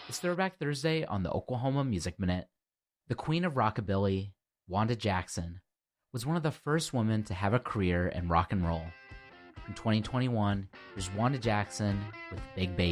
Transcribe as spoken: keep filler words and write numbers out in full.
It's Throwback Thursday on the Oklahoma Music Minute. The Queen of Rockabilly, Wanda Jackson, was one of the first women to have a career in rock and roll. In twenty twenty-one, there's Wanda Jackson with Big Baby.